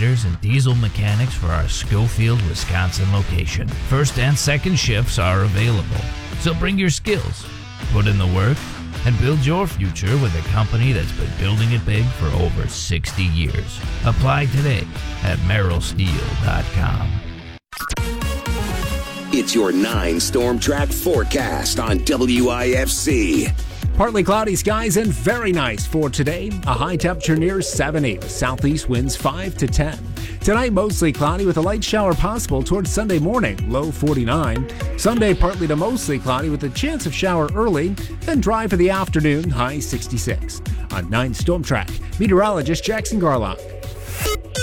engineers and diesel mechanics for our Schofield, Wisconsin location. First and second shifts are available. So bring your skills, put in the work, and build your future with a company that's been building it big for over 60 years. Apply today at merrillsteel.com. It's your 9 Storm Track forecast on WIFC. Partly cloudy skies and very nice for today. A high temperature near 70 with southeast winds 5 to 10. Tonight, mostly cloudy with a light shower possible towards Sunday morning, low 49. Sunday, partly to mostly cloudy with a chance of shower early, then dry for the afternoon, high 66. On 9 Storm Track, meteorologist Jackson Garlock.